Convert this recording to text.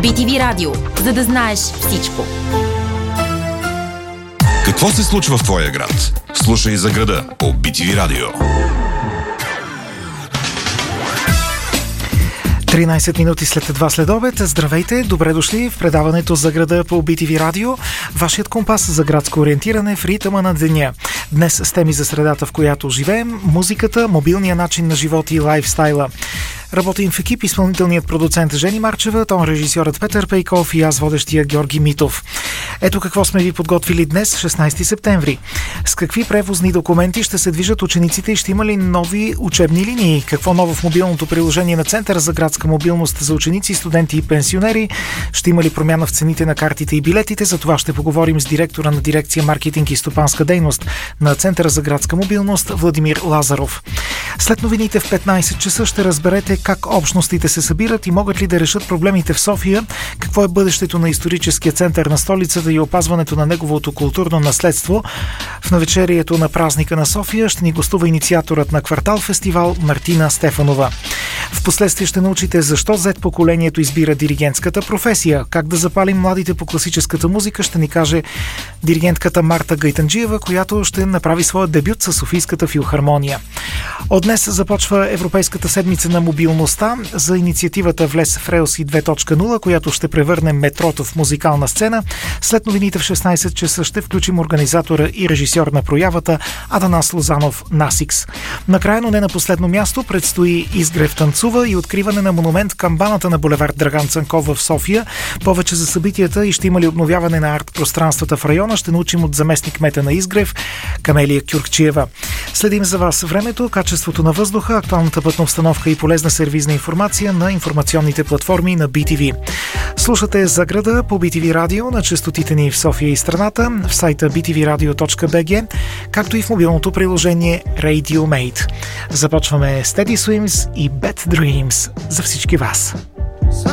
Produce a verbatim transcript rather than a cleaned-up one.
би ти ви Радио, за да знаеш всичко. Какво се случва в твоя град? Слушай за града по би ти ви Радио. тринайсет минути след два следобед. Здравейте, добре дошли в предаването за града по би ти ви Радио, вашият компас за градско ориентиране в ритъма на деня. Днес с теми за средата, в която живеем, музиката, мобилния начин на живот и лайфстайла. Работим в екип изпълнителният продуцент Жени Марчева, тон режисьорът Петър Пейков и аз водещия Георги Митов. Ето какво сме ви подготвили днес, шестнайсети септември. С какви превозни документи ще се движат учениците и ще има ли нови учебни линии? Какво ново в мобилното приложение на Центъра за градска мобилност за ученици, студенти и пенсионери? Ще има ли промяна в цените на картите и билетите? За това ще поговорим с директора на дирекция маркетинг и стопанска дейност на Центъра за градска мобилност Владимир Лазаров. След новините в петнайсет часа ще разберете как общностите се събират и могат ли да решат проблемите в София, какво е бъдещето на историческия център на столицата и опазването на неговото културно наследство. В навечерието на празника на София ще ни гостува инициаторът на Квартал фестивал Мартина Стефанова. Впоследствие ще научите защо зет поколението избира диригентската професия, как да запалим младите по класическата музика ще ни каже диригентката Марта Гайтанджиева, която ще направи своя дебют със Софийската филхармония. От днес започва Европейската седмица на мобилността за инициативата Влез в релси две точка нула, която ще превърне метрото в музикална сцена. След новините в шестнайсет часа ще включим организатора и режисьор на проявата Атанас Лозанов Насикс. Накрая, но не на последно място, предстои Изгрев танцува и откриване на монумент камбаната на булевард Драган Цанков в София. Повече за събитията и ще има ли обновяване на арт-пространствата в района ще научим от заместник кмета на Изгрев Камелия Кюркчиева. Следим за вас времето, качеството на въздуха, актуалната пътна обстановка и полезна сервизна информация на информационните платформи на би ти ви. Слушате за града по би ти ви Радио на честотите ни в София и страната, в сайта би ти ви радио точка би джи, както и в мобилното приложение RadioMate. Започваме Steady Swims и Bad Dreams за всички вас.